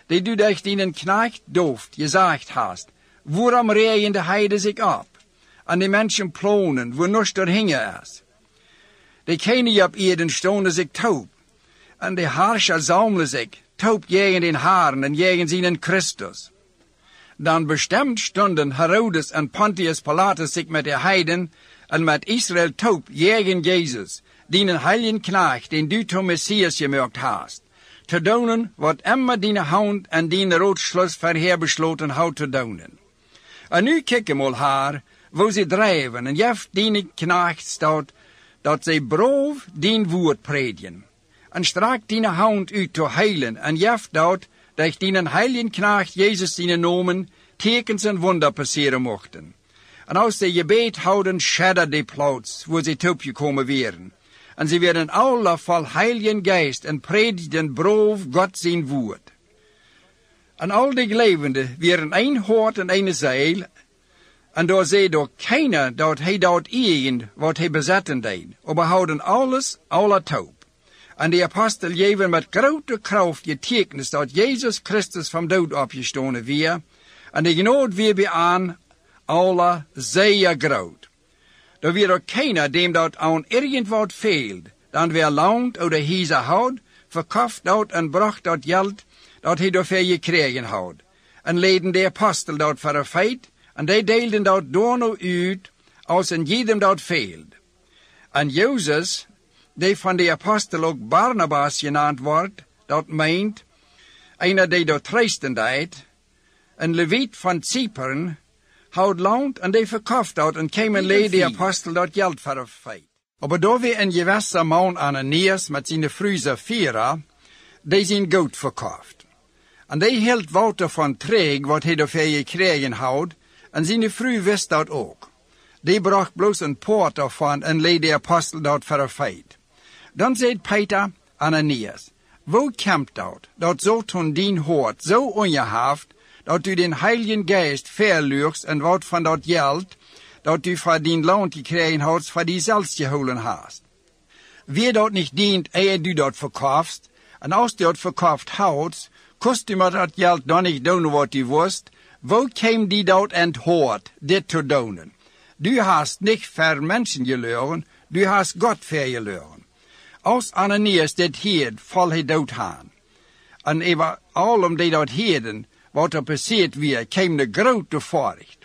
die du durch deinen Knecht Doft gesagt hast, worum regen de Heiden sich ab, an die Menschen plonen, wo nichts der hinge ist. Die Könige op Erden stonden zich taub, en de Herrscher sammeln sich, taub gegen den Herrn en gegen seinen Christus. Dan bestemd stonden Herodes en Pontius Pilatus zich met de Heiden en met Israel taub gegen Jesus, dienen heiligen Knecht, den du zum Messias gemaakt hast, te doen wat immer die Hand en die Rotschluss verheerbesloten houdt te doen. En nu kijk mal haar, wo ze drijven, en jeft die Knecht staat, dat zij broof dien woord predigen. En strak die hand uit te heilen, en jeft dat die heiligen Knecht Jezus die nomen, tekens en wunder passeren mochten. En als ze gebed houden, schedder die plaats, wo ze toepgekomen wären. En ze werden alle vol heiligen geest en predigden broof God zijn woord. En al die levenden waren een hart en een ziel, en door zei door keiner dat hij dat irgend wat hij bezetten deed, maar houden alles, alle taub. En de apostel geven met grote kracht getekend dat Jezus Christus van dood opgestonden weer, en de genade weer bij aan, alle zeer groot. Er weer ook keiner dem dat aan irgendwat fehlt, dan weer land oder hiese houd, verkauft dat en bracht dat geld, dat hij daarvoor gekregen had. En leden de apostel dat voor een feit, en die deelden dat door nou uit, als en jedem dat fehlt. En Jezus, die van de apostel ook Barnabas genaamd wordt, dat meent, einer die dat treisten deed, een leviet van Cypern, houd land en die verkauft dat en kwam en leed de apostel dat geld voor een feit. Maar daar weer een gewisse man Ananias met zijn vrouw Sapphira, die zijn goud verkauft. En die hield Wouter van Treeg wat hij daarvoor gekregen had, en zijn vrouw wist dat ook. Die bracht bloos een poort daarvan en leed de apostel dat voor een feit. Dan zei Peter Ananias, wo komt dat zo toen dien hoort zo ongehaft, dat u den Heiligen Geest verlucht en wat van dat geld, dat u voor dien land gekregen had, voor die zelfs geholen hast. Wie dat niet dient, eer du dat verkaufst, en als du dat verkauft houdt, kost u met dat geld dan niet doen wat u wist, wo kwam die dat en hoort, dit te doen? Du hast niet voor mensen geleuren, du hast God vergeleuren. Als Ananias dit heerd, val hij dood aan. En over allem die dat heerden, wat er passeerd weer, kwam de grote furcht.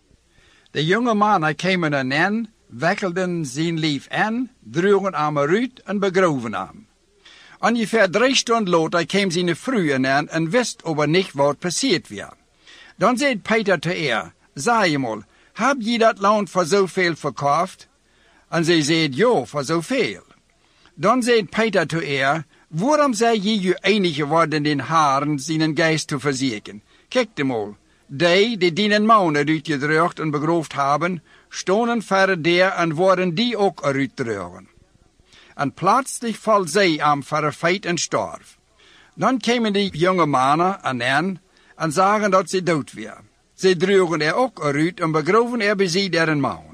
De jonge mannen kwamen aan, wekkelden zijn lief aan, droegen hem eruit en begroven hem. Ongeveer 3 stunden later kwam zijn vrouw aan en wist over niet wat passeerd weer. Dan zei Peter te haar, zeg je mal, heb je dat land voor zoveel verkauft? En zij zei, ja, voor zoveel. Dan zei Peter te haar, waarom zei je je enige worden den Herren zijn geest te verzekeren? Kijk mal, die dienen mannen uitgedrukt en begroofd hebben, stonden verder der en worden die ook uitdrugen. En plötzlich valt zij aan voor een feit en storf. Dan kwamen die jonge mannen aan en zagen dat ze dood waren. Ze droegen ook uit en begroven bij zij der een man.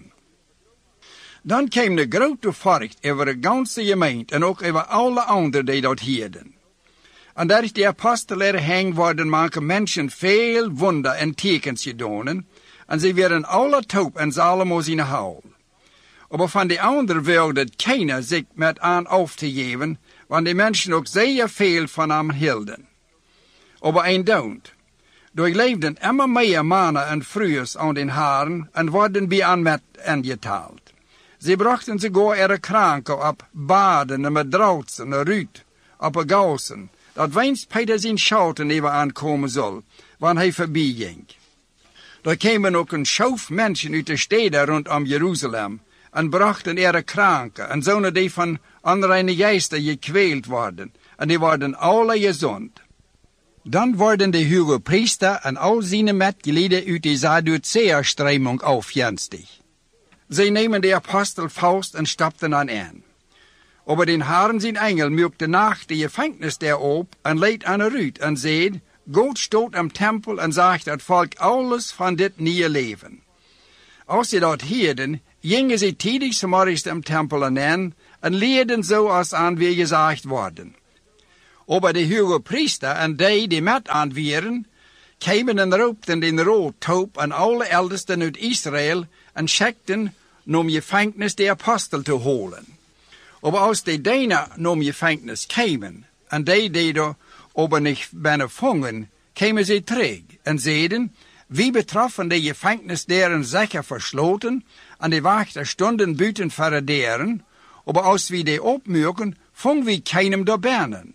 Dan kwam de grote furcht over de ganse gemeente en ook over alle anderen die dat hielden. En daar is de apostel heen worden maken mensen veel wunder en tekens gedaan, en ze werden alle taub en Salomo zijn huil. Maar van de anderen wilde keiner zich met aan af te geven, want de mensen ook zeer veel van hem hielden. Maar eindelijk, doorleefden immer meer mannen en vrouwen aan den Herren en worden bij aan met ingetaald. Ze brachten sogar ihre kranken op baden en met drautsen en ruut, op een gausen, dat weinst Peter zijn schouten even aankomen zal, wanneer hij voorbij ging. Er kwamen ook een schouf mensen uit de steden rondom Jeruzalem en brachten ihre kranken en zouden die van onreine geesten gekweeld worden, en die worden alle gezond. Dan worden de hoge priester en al zijn metgeleden uit de Sadduceer-stroming aufjenstig. Zij nemen de apostel Faust en stapten aan. Aber den Herren zijn engel mukte nach de gevangenis der op en leed aan eruit en zei, God stoot am tempel en zag dat volk alles van dit nieuwe leven. Als ze dat hielden, gingen ze tidig morgens am tempel aan en leerden zoals aan weer gezegd worden. Aber de hoge priester en die met aan wieren, kwamen en roepten den roodtoop en alle eldersten uit Israël en schekten om gevangenis de apostel te holen. Aber als de Denen om gevangenis kwamen, en die er aber niet bijna vangen, kwamen ze terug en zeiden, wie betroffen de gevangenis deren zeker versloten, en de wachter stonden buiten voor deren, aber als we die opmerken, vangen we keinem door binnen.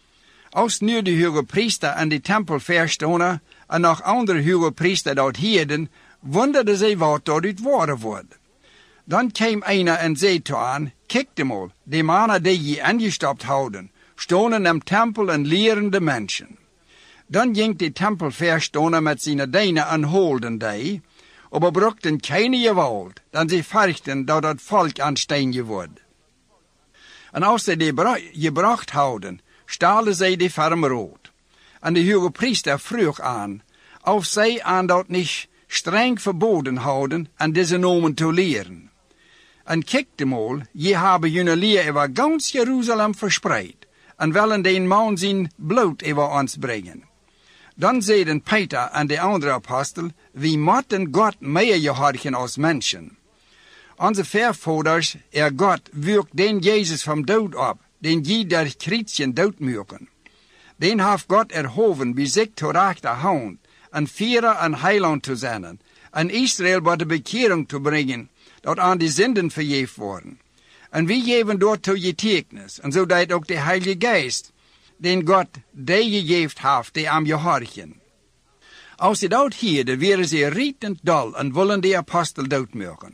Als nu de hoge priester en de tempelverstoner en nog andere hoge priester dat hielden, wonderden ze wat dat uit worden wordt. Dan kwam einer en zei toe aan, kijk mal, de mannen die je angestapt houden, stonden im tempel en leren de mensen. Dan ging de tempelverstoner met zijn dienen en holden die, aber brukten keine gewalt, dan ze verchten dat het volk aansteen geworden. En als ze die gebracht houden, stalen zij de farm rood. En de hoge priester vroeg aan, of zij aan dat niet streng verboden houden en deze nomen te leren. En kijk mal, je hebben jullie leer over ganz Jeruzalem verspreid, en willen den man zijn bloed over ons brengen. Dan zeiden Peter en de andere apostel, we moeten God meer gehorchen als mensen. Onze voorvaders, God wirkt den Jezus van dood op, den je der Christen doodmaken. Den heeft God erhoven bij zich te rechterhand, en Führer en heiland te zijn, en Israël bij de bekering te brengen, dat aan de zinden vergeeft worden. En wie geven door toe getuigenis, en zodat ook de Heilige Geest, den God die gegeven heeft, die aan gehorchen. Als ze dat hielden, waren ze rietend dol en willen de apostel doodmaken.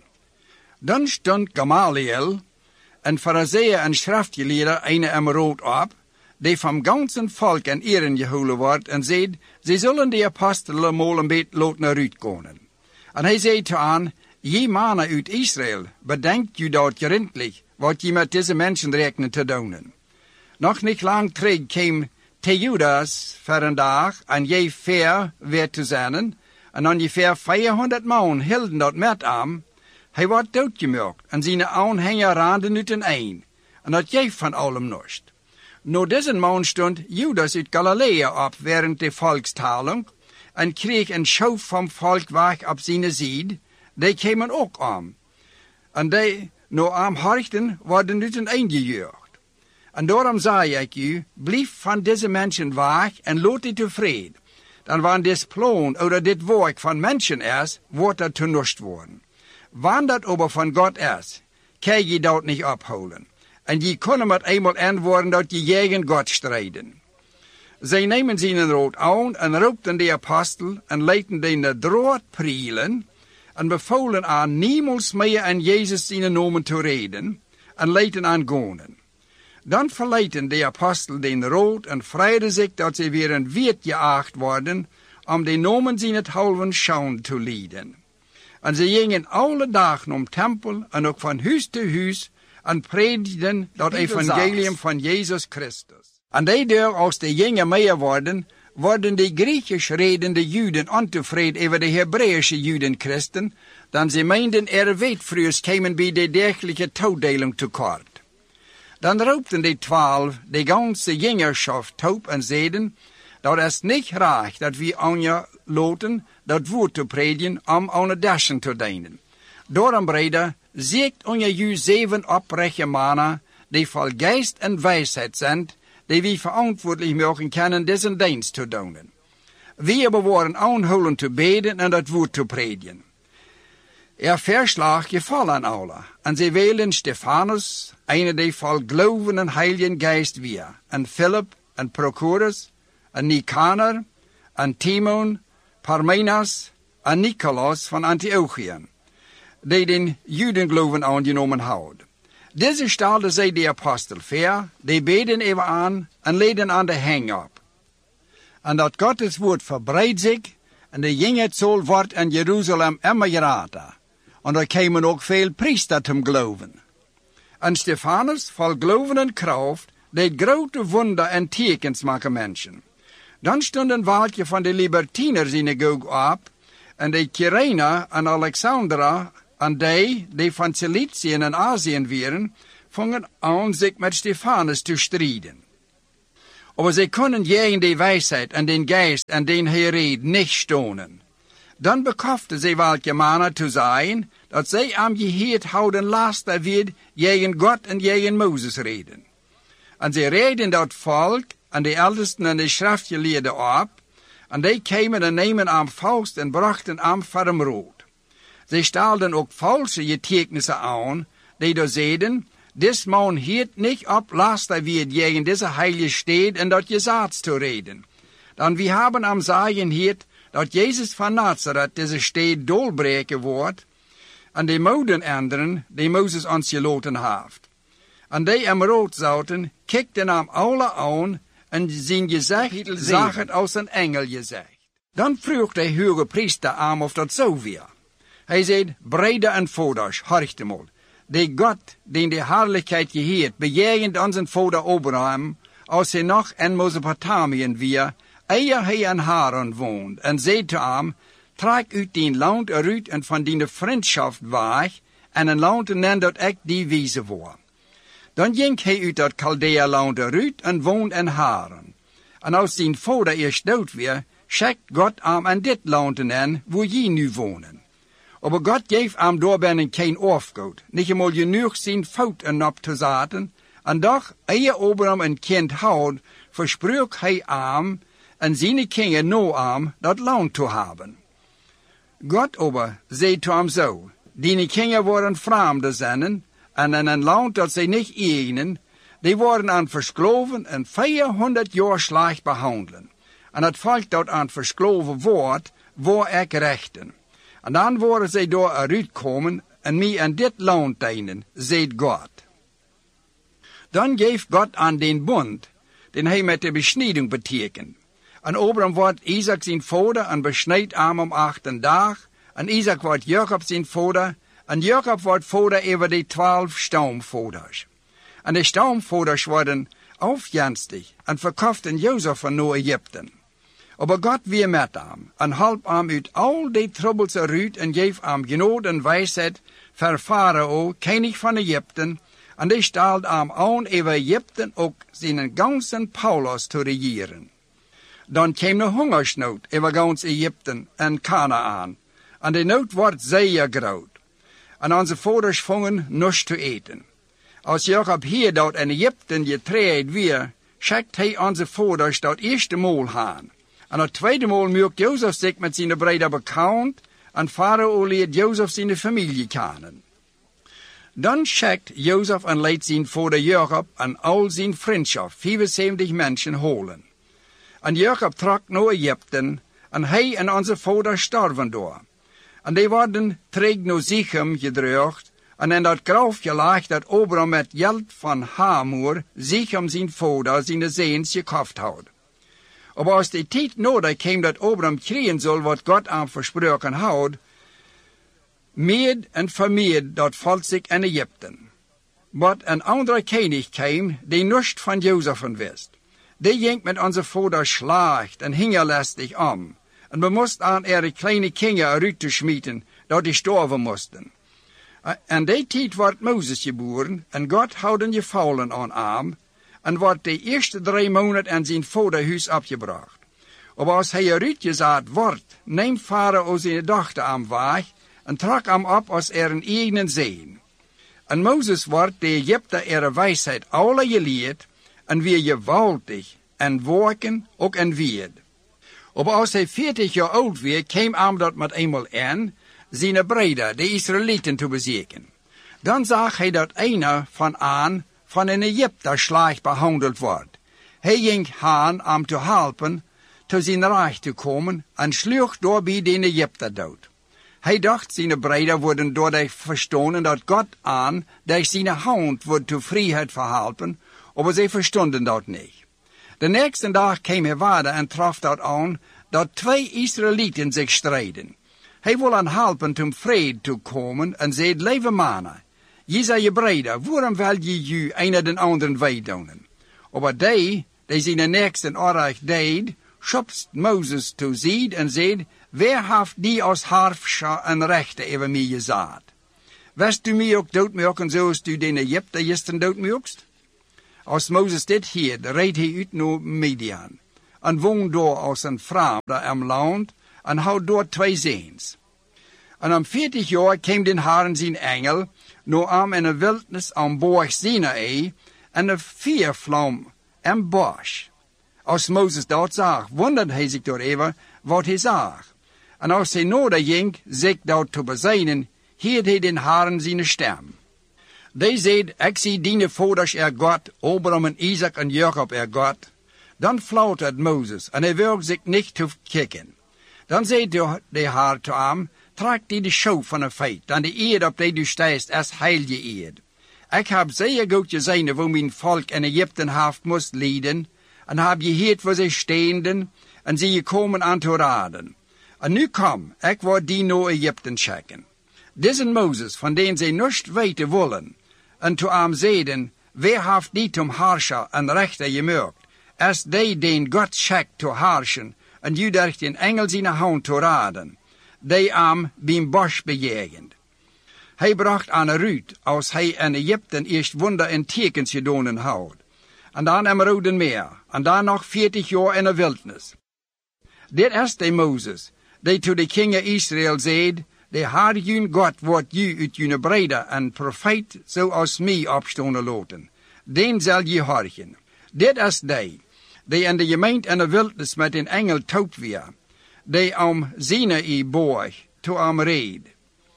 Dan stond Gamaliel, en Farizeeën en schriftgeleerden een rood op, die van ganzen volk en eren gehouden wordt, en zei, ze zullen de apostelen mal een beetje laten uitkomen. En hij zei te aan, je mannen uit Israël, bedenkt u dat gerindelijk, wat je met deze mensen rekenen te doen. Nog niet lang terug kwam Theudas voor een dag, en je ver werd te zijn, en ongeveer 400 man hielden dat met hem. Hij werd doodgemaakt, en zijn aanhanger randen uit een een, en dat jij van allem norst. Na deze man stond Judas uit Galilea op während de volkstaling, en kreeg een schoof van volk weg op zijn zijde, die kwamen ook aan. En die, na am horchten, worden uit een een gejuicht. En daarom zei ik u, blijf van deze mensen weg en laat die tevreden. Dan wanneer dit plan oder dit werk van mensen is, wordt dat te norst worden. Wanneer dat aber van God is, kan je dat niet ophouden. En je kunnen met eenmaal antwoorden dat je tegen God strijden. Zij nemen zijn rood aan en roepten de apostel en leiden de naar drood prielen en bevolen aan niemals meer aan Jezus zijn namen te reden en leiden aan gonen. Dan verleiden de apostel den rood en vreiden zich dat ze weer een wet geacht worden om de namen zijn het halven schaun te leiden. En ze gingen alle dagen om tempel en ook van huis te huis en predikten dat evangelium van Jezus Christus. En daardoor, als de jongen meer worden, worden de Griechisch redende Juden ontevreden over de Hebreeuwse Juden-Christen, dan ze meenden wetfruurs kwamen bij de dergelijke toedeling tekort. Dan roepten de 12 de ganze jongerschaft op en zeiden, dat is niet recht dat we aan je laten dat woord te predigen om aan het dashen te dienen. Daarom, breder, ziet onder u 7 oprechte mannen, die vol geest en wijsheid zijn, die we verantwoordelijk maken kunnen deze dienst te doen. We worden aanhouden te beden en dat woord te predigen. Verslag geval aan alle, en ze wählen Stephanus, een die vol geloven en heiligen geest weer, en Philip, en Prochorus, en Nicanor, en Timon, Parmenas, en Nicolaas van Antiochië, die den Judengeloven aangenomen houden. Deze stelden zij de apostel voor, die beden even aan en leden aan de hang op. En dat Gottes woord verbreidt zich, en de jongenzaal wordt in Jeruzalem immer groter. En er kwamen ook veel priesters te geloven. En Stephanus, vol geloven en kracht, deed grote wunder en tekens maken mensen. Dan stond een waaltje van de Libertiner synagoge op, en de Kyrene en Alexandra, en die van Cilicië en Azië waren, vangen aan zich met Stephanus te strijden. aber sie können gegen die Weisheit und den Geist, an den hij redet, nicht stonen. Dann bekofte sie welche Männer zu sein, dass sie am Geheert houden laster wird gegen Gott und gegen Moses reden. Und sie reden dat Volk an die Ältesten und die Schriftgeleerden ab, und die kamen en nemen am vast en brachten am voor hem rood. Sie stelden ook falsche getuigenissen aan, die da zeiden, dis man hiert nicht op laster wird gegen diese heilige Stad en dat Gesetz zu reden. Dan wir haben am sagen hiert, dat Jezus van Nazareth diese Stad dolbreken wordt, en die moden ändern, die Moses ons geloten heeft. En die am rood zouten, kikten am alle aan, en zijn gezicht zag het als een engel gezicht. Dan vroeg de hoge priester aan of dat zo weer. Hij zei, breder en vaders, horchte mal. De God, den de herrlichkeit geheert, bejegend onze vader Abraham, als hij nog in Mesopotamien weer, eer hij in Haran woont, en zei te hem, trek uit dien land eruit en van die vriendschaft weg, en een land nen dat ik die wijze word. Dan ging hij uit dat Chaldea-land eruit en woont in Haran. En als zijn vader eerst dood weer, schickt God hem in dit land in, wo je nu wonen. Aber God geeft hem doorbinnen geen afgoed, niet eenmaal genoeg zijn fouten op te zetten, en doch, eer Abraham een kind houdt, versprook hij hem en zijn kinderen na hem dat land te hebben. God aber zei te hem zo, die kinderen worden vreemde zinnen, en in een land dat zij niet eigenen, die worden aan verskloven en 400 jaar slecht behandelen. En het volk dat aan verskloven wordt, wordt ik rechten. En dan worden zij door eruit komen en mij in dit land dienen, zegt God. Dan geeft God aan den bund, den hij met de besnijding betekent. En Abraham wordt Isaac zijn vader en besnijdt hem om 8 dag. En Isaac wordt Jacob zijn vader. En Jacob wordt vader over de 12 stamvaders. En de stamvaders worden aufjenstig en verkoften Jozef naar Egypten. Aber God weer met hem en helpt hem uit al die troubles eruit en geeft hem genade en wijsheid voor Farao, koning van Egypten, en die stelt hem aan over Egypten ook zijn ganzen Paulus te regeren. Dan kwam de hongersnood over gans Egypten en Kanaan, en de nood wordt zeer groot. En onze vaders vangen niets te eten. Als Jacob hier dat in Egypten getreed weer, schikt hij onze vaders dat eerste maal aan. En het tweede maal maakt Jozef zich met zijn broeder bekend, en Farao leert Jozef zijn familie kennen. Dan schikt Jozef en leidt zijn vader Jacob en al zijn vriendschap 75 mensen holen. En Jacob trok naar Egypten, en hij en onze vader sterven door. En die worden terug naar Sichem gedraagd, en in dat grafje lag dat Abraham met geld van Hamor Sichem zijn vader zijn zeens gekocht had. Aber als die tijd nodig kwam dat Abraham krijgen zal wat God hem versproken had, meer en vermeerd dat volk zich in Egypten. Wat een andere koning kwam, die niets van Jozef wist. Die ging met onze vader slecht en hingerlastig om. En we moesten aan ihre kleine kinderen eruit te schmieten, dat die sterven moesten. En die tijd wordt Mozes geboren, en God houden gevallen aan hem, en wordt de eerste 3 maanden in zijn vaderhuis opgebracht. Maar als hij eruit gezet wordt, neemt Farao zijn dochter aan weg, en trok hem op als een eigen zoon. En Mozes wordt de Egypter ihre wijsheid alle geleerd, en weer gewaltig, en werken ook en weerd. Maar als hij 40 jaar oud werd, kwam hem dat met eenmaal in, zijn broeder, de Israëlieten, te bezieken. Dan zag hij dat een van een Egypter slecht behandeld wordt. Hij ging heen om te helpen, te zijn recht te komen, en sloeg door bij de Egypter dood. Hij dacht, zijn broeder worden door de verstonden dat God aan, dat zijn hand wordt te vrijheid verhelpen, maar zij verstonden dat niet. De nächste dag kwam hij verder en trof dat aan, dat 2 Israëlieten zich strijden. Hij wil aan helpen om vrede te komen en zei, lieve mannen, je zei je broeder, waarom wil je een den anderen weidoen? Maar die zijn de nächste oorlog deed, schopst Mozes te ziet en zei, wer heeft die als harfscher en rechter over mij gezet? Wist u mij ook doodmaken zoals u den Egypter gisteren doodmaakst? Als Mozes dit hield, reed hij uit naar Midian, en woonde daar als een vreemde am land, en had daar 2 zoons. En om 40 jaar kwam den Herren zijn engel, naar hem in de wildnis am berg Sinai, en een vuurvlam am bosch. Als Mozes dat zag, wonderde hij zich daarover wat hij zag. En als hij nader ging, zich dat te bezijnen, hield hij den Herren zijn stem. Die zei, ik zie die vaders God, Abraham en Isaac en Jacob God. Dan flautert Mozes, en hij wilde zich niet te kijken. Dan zei de Heer te hem, trek die de schouw van een feit, dan de eed op die du stijst als heilige eed. Ik heb zeer goed gezien hoe mijn volk in Egypten heeft moest lijden, en heb je gehoord waar zij steenden, en zie je komen aan te raden. En nu kom, ik word die naar Egypten schikken. Deze Mozes, van den zij niets weten willen, en to hem zeiden, wie heeft die tom harscher en rechter gemaakt, als die den God schikt te harschen, en u durch den engel zijn hand te raden, die hem bij bosch bejegend. Hij bracht aan een ruut, als hij in Egypten eerst wonder en tekens gedaan had. En dan am Rode Meer, en dan nog 40 jaar in de wildnis. Dit is de Mozes, die to de kingen Israël zeid, de Heer jun God wordt u uit june breder en profeet zoals mij opstonden laten. Den zal je horchen. Dit is die in de gemeente in de wildnis met een engel taub weer, die om Sinai borg to am reed.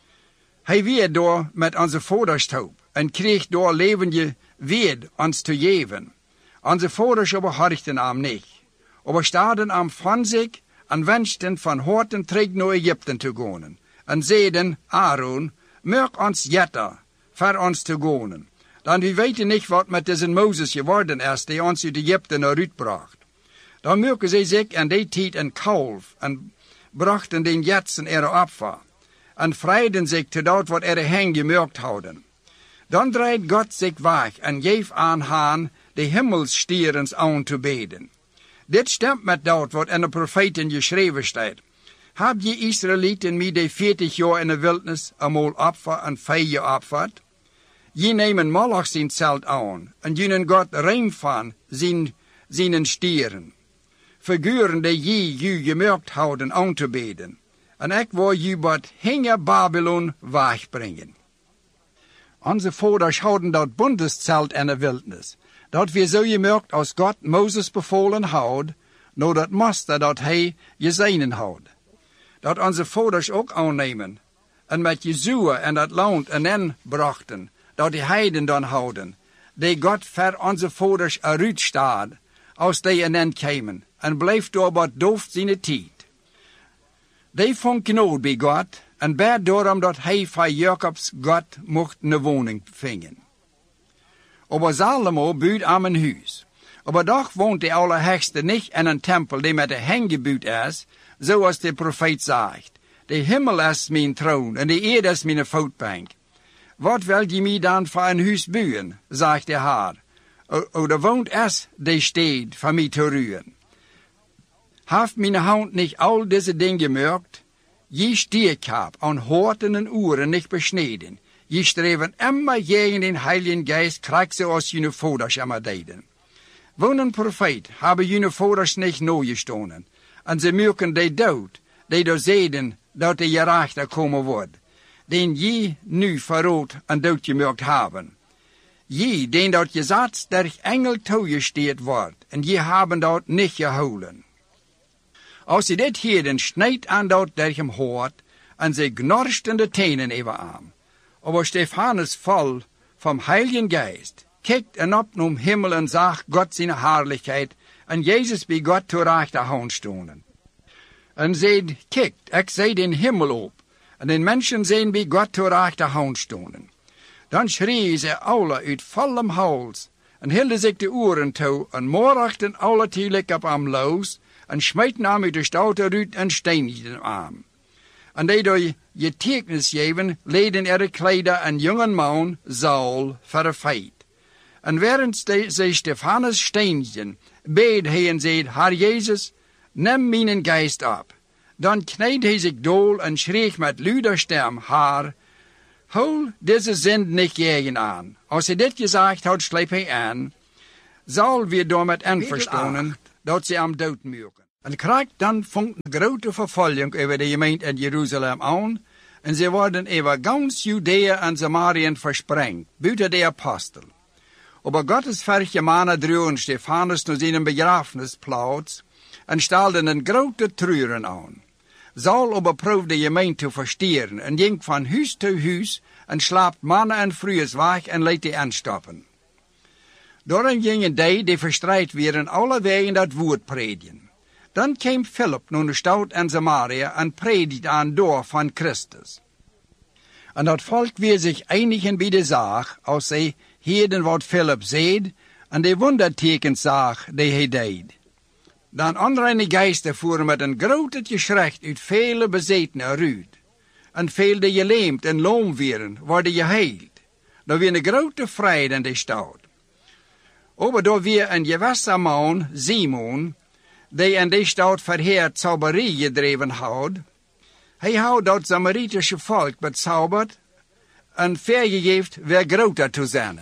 Hij weer door met onze vaders taub, en kreeg door levende weed ons te geven. Onze vaders overhorchten hem niet, overstaden hem van zich, en wensten van horten terug naar Egypten te gaan. En zeiden, Aaron, maak ons jetter, voor ons te gaan. Dan we weten niet wat met deze Mozes geworden is, die ons uit Egypten eruit bracht. Dan maken zij zich in die tijd een kalf, en brachten den jetsen opfer, en vrijden zich te dat wat hen gemaakt hadden. Dan draait God zich weg, en geeft aan hen de hemelsstierens aan te beden. Dit stemt met dat wat in de profeten geschreven staat. Heb je Israëlieten mij de 40 jaar in de wildnis eenmaal opfer en vee geopferd? Je nemen Moloch zijn zelt aan, en junen God rein van zijn stieren. Figuren die je gemaakt houden aan te beden. En ik wil je wat hinger Babylon wegbrengen. Onze vaders houden dat bundeszelt in de wildnis. Dat we zo gemaakt als God Mozes bevolen had, nou dat moest dat hij gezien had. Dat onze vaders ook aannemen, en met Jezua en dat land en brachten, dat die heiden dan houden, die God voor onze vaders eruit staat, als die en kwamen, en bleef door wat dooft zijn tijd. Die vond genood bij God, en bad daarom dat hij van Jacobs God mocht een woning vingen. Aber Salomo buut aan een huis. Aber doch woont de Allerhegste niet in een tempel die met de hen gebuut is, zoals de profeet zegt. De hemel is mijn troon en de aarde is mijn voetbank. Wat wil je mij dan voor een huis buien, zegt de Heer. Oder woont es de steed van mij te ruwen. Heeft mijn hand niet al deze dingen gemaakt? Je stierkap aan horten en oren niet besneden. Je streven immer gegen den Heiligen Geist, krijg zoals jullie vaders immer deden. Woon een profeet hebben jullie vaders niet nagestonden. En ze merken die dood, die door zeden dat de gerechter komen wordt. Den je nu verrood en dood gemerkt hebben. Je, den dat gezet der engel toegesteerd wordt, en je hebben dat niet gehouden. Als je dit heden snijdt aan dat der hem hoort, en ze gnorsten de tenen even aan. Aber Stephanus vol vom Heiligen Geist, kijkt en op naar Himmel en zag God zijn Herrlichkeit, en Jezus bij God te rechterhand stonden. En zei, kijkt, ik zei den Himmel op, en den mensen zijn bij God te rechterhand stonden. Dan schrieën ze alle uit vollem hals, en hielden zich de oren toe, en moorchten alle tegelijk op hem los, en smeten hem uit de stoute ruut en steenigden hem. En die door je tekens geven, leden ihre kleider een jonge man, Saul, voor de feit. En während ze Stephanus steenigden, beed hij en zei, Herr Jezus, neem mijn geest op. Dan kneed hij zich dool en schreef met luider stem, Herr, hol deze zend niet tegen aan. Als hij dit gezegd had, sleep hij aan. Saul weer door met einverstonden dat ze hem dood mogen. En krijg dan vangt een grote vervolging over de gemeente in Jeruzalem aan, en ze worden over gans Judea en Samarien verspreid, buiten de apostel. Aber Gottes verche mannen droegen Stefanus naar zijn begrafenisplaats en stelden een grote treuren aan. Saul overproefde de gemeente te verstieren en ging van huis tot huis en slaapt mannen en vrouwen weg en liet die aanstoppen. Daarom gingen die verstrijd werden alle wegen dat woord predigen. Dan kwam Philip naar de stad en Samaria en predikte aan door van Christus. En dat volk weer zich einigen bij de zaak, als zij hielden wat Philip zei, en de wondertekens zag die hij deed. Dan onreine geesten voeren met een groot geschrecht uit vele bezetenen eruit. En veel die geleemd en loom werden, worden geheeld. Er weer een grote vrede in de stad. Aber daar weer een gewisse man, Simon, die in de stad verheerd zauberie gedreven had. Hij had dat Samaritische volk bezauberd en vergegeven weer groter te zijn.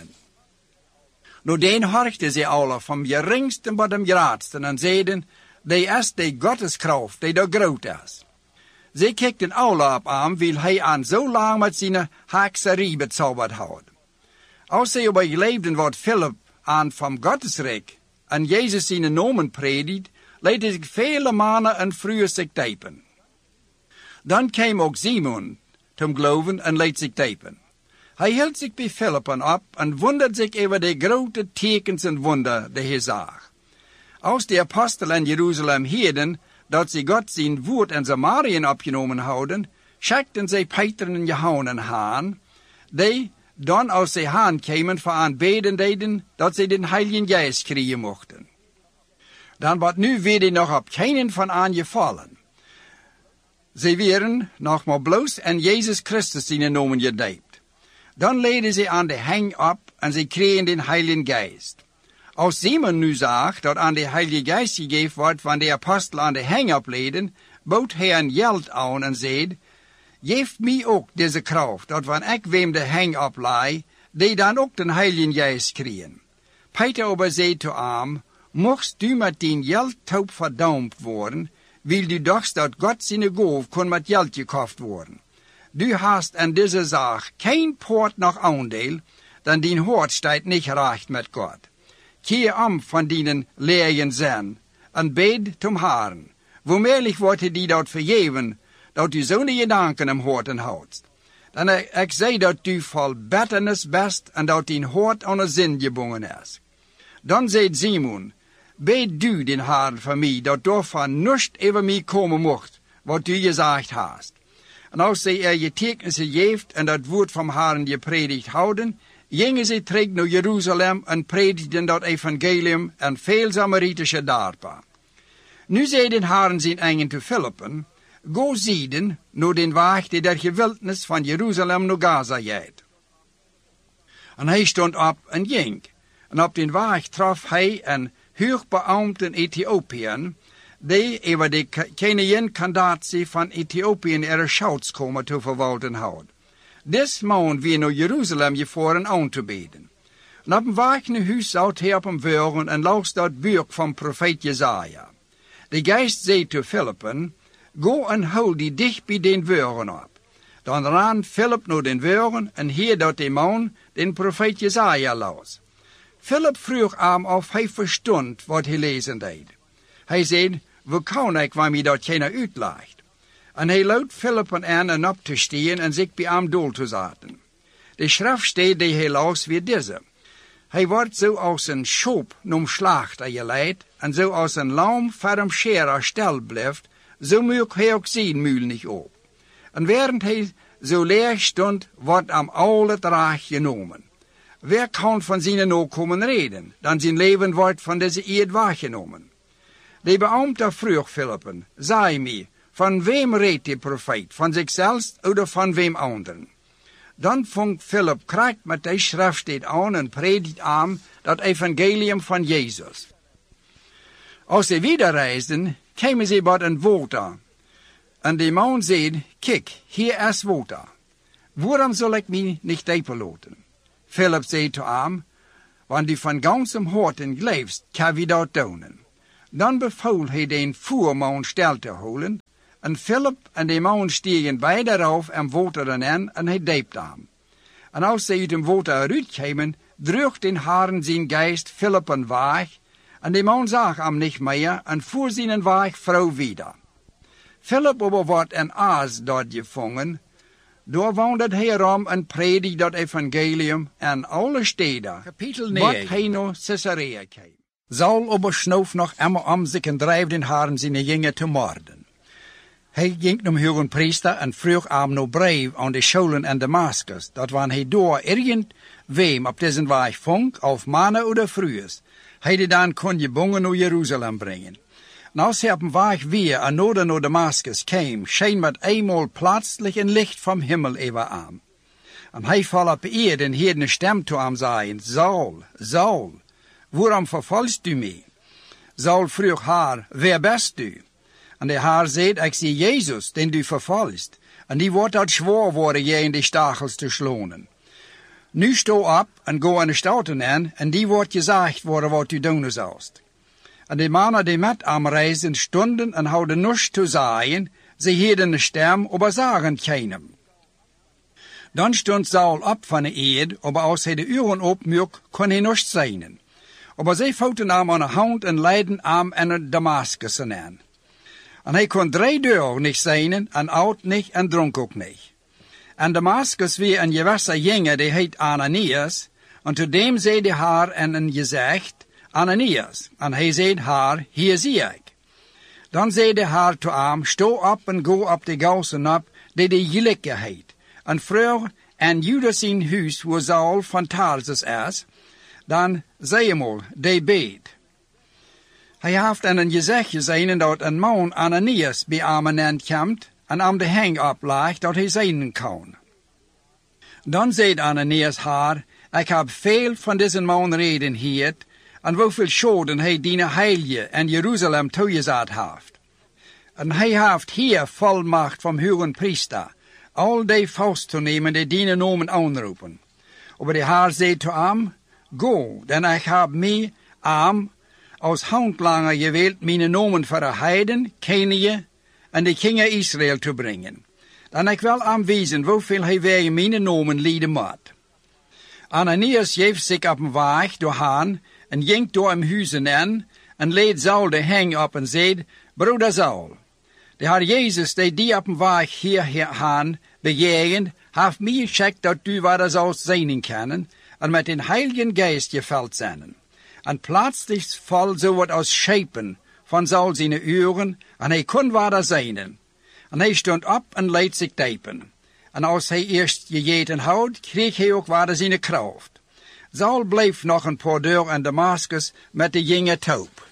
Nu den horchten ze alle, van geringsten tot de grootsten, en zeiden, die is de Gotteskraft, die daar groot is. Ze kijkten alle op hem, weil hij aan zo lang met zijn hekserie bezauberd had. Als ze aber geleefden wat Philip aan van Gottesrijk en Jezus zijn nomen predikt, lieten zich vele mannen en vrouwen zich typen. Dan kwam ook Simon te geloven en liet zich typen. Hij hield zich bij Philip op en wonderde zich over de grote tekens en wonder die hij zag. Als de apostelen in Jeruzalem hielden dat ze God zijn woord in Samarien opgenomen hadden, schikten zij Peter en Johannes aan, die dan als zij aankwamen voor aanbeden deden, dat zij den Heiligen Geest krijgen mochten. Dan wordt nu weer nog op keinen van aangevallen. Zij werden nog maar bloos en Jezus Christus zijn nomen gedijpt. Dan leden ze aan de heng op en zij kregen den Heiligen Geest. Als Simon nu zag dat aan de Heilige Geest gegeven wordt van de apostel aan de heng opleden, bood hij een geld aan en zei, geef mij ook deze kracht, dat wanneer ik wem de heng oplei, die dan ook den Heiligen Geest krijgen. Peter aber zei te hem, mocht du met die geld taub verdaumd worden, wil du dacht dat God zijn goof kon met geld gekocht worden. Du hast in deze zaak geen poort noch aandeel, dan die hoort staat niet recht met God. Keer om van die leien zijn, en bid tom Herren. Womelig wordt die dat vergeven, dat u zo'n gedanken hem hoorten houdt. Dan ik zei dat u vol betternis best, en dat die hoort aan de zin gebonden is. Dan zei Simon, bid du den Herren voor mij, dat daarvan niets over mij komen mocht, wat u gezegd hast. En als zij getekenissen geeft en dat woord van Herren gepredikt houden, gingen ze terug naar Jeruzalem en predikten dat evangelium en veel Samaritische dorpen. Nu zei den Herren zijn eigen te Philippen, go zieden naar den weg die der gewildnis van Jeruzalem naar Gaza gaat. En hij stond op en ging. En op den weg trof hij een hoogbeambte Ethiopiër, die over de Kenaïn-kandatie van Ethiopië er schouts komen te verwalten houdt. Des man weer naar Jeruzalem gevaren aan te beden. En op een weg naar huis zou hij op hem wuren en las dat boek van profeet Jesaja. De geest zei te Philippen, go en hou die dicht bij den wuren op. Dan ran Philip naar den wuren en hier dat de man den profeet Jesaja las. Philip vroeg hem of hij verstond wat hij lezen deed. Hij zei, hoe kan ik waar mij dat geen uitlegt? En hij luidt Philippen aan en op te staan en zich bij hem doel te zetten. De schriftsteed die hij las weer deze. Hij wordt zo als een schop nom slachter geleid en zo als een lam voor een scherer stel blijft, zo moet hij ook zijn muil niet op. En während hij zo leer stond, wordt hem al het recht genomen. Wer kan van zijn nakomen reden, dan zijn leven wordt van deze eed weggenomen. De beambte vroeg Philippen, zei mij, van wem redt de profeet, van zichzelf of van wem anderen? Dan vond Philip kracht met de schriftsteed aan en predikt aan dat evangelium van Jezus. Als ze wieder reisden, kwamen ze bij een water. En de man zei, kijk, hier is water. Waarom zal ik mij niet diepen laten? Philip zei te hem, want die van ganzem harten geleefst, kan we dat doen. Dan bevoel hij den voerman stil te houden, en Philip en de man stiegen beide rauf en wateren aan, en hij deept aan. En als zij uit dem water uitkwamen, droeg den Herren zijn geest Philip een weg, en de man zag hem niet meer, en voer zijn weg vrouw wieder. Philip aber wordt een aas dort gevangen, door wandelt hij rom en predigt dat evangelium aan alle steden, Kapitel wat 9. hij naar Caesarea kwam. Saul aber snoof nog immer om zich en dreef den Herren zijn jongen te moorden. Hij ging naar hoge priester en vroeg hem nog brief aan de scholen in Damascus, dat wanneer hij door irgendwem op deze weg vond, of mannen of vrouwen, hij die dan kon gebonden naar Jeruzalem brengen. En als hij op een weg weer en noorden naar Damascus kwam, scheen met eenmaal plötzlich een licht vom Himmel over hem. En hij viel op eer en hoorde een stem toe hem zeggen, Saul, Saul, waarom vervolgst u mij? Saul vroeg haar, wie bist u? En de Heer zei, ik zie Jezus, den du vervolgst, en die wordt uit zwaar worden je in de stachels te slonen. Nu sto op en go aan de stouten aan, en die wordt gezegd worden wat u doen zoust. En de mannen die met hem reizen stonden en houden niets te zeggen, ze hielden een stem, aber zagen keinem. Dan stond Saul op van de eed, aber als hij de uren opmerk, kon hij niets zijn. Aber zij vouten hem aan de hand en leidden hem in Damascus aan. En hij kon 3 dagen niet zijn, en oud niet, en dronk ook niet. En Damascus weer een gewisse jongen, die heet Ananias, en tot dem zei de Heer en een gezegd, Ananias, en hij zei haar, hier zie ik. Dan zei de Heer tot hem, sto op en go op de gauzen op, die de Jilikke heet, en vroeg en Judas in huis, waar Saul van Tarsus is, dan zei hem al, die beet. Hij heeft aan een gezegd gezien dat een man Ananias bij hem komt en hem de hang oplegt dat hij zijn kan. Dan zei Ananias haar, ik heb veel van deze man reden hier, en hoeveel schoden hij diene heilige en Jeruzalem toegezet heeft. En hij heeft hier volmacht van hoge priester, al die vast te nemen die diene nomen aanroepen. Maar de Heer zei tot hem, go, dan ik heb mij als handlanger gewild mijn nomen voor de heiden, Kenië en de kingen Israël te brengen. Dan ik wil aanwijzen hoeveel hij weer mijn nomen lieden moet. Ananias geeft zich op een weg doorheen en ging door hem huizen in en leed Saul de hang op en zei, broeder Saul, de Heer Jezus die op een weg hierheen bejegend, heeft mij gezegd dat u wat zoust zijn kunnen en met een heiligen geest gevuld zijn. En plötzlich val zo wat als schepen van Saul zijn uren, en hij kon waar zijn. En hij stond op en leed zich diepen. En als hij eerst gegeten had, kreeg hij ook waar zijn kracht. Saul bleef nog een paar dagen in Damascus met de jonge taub.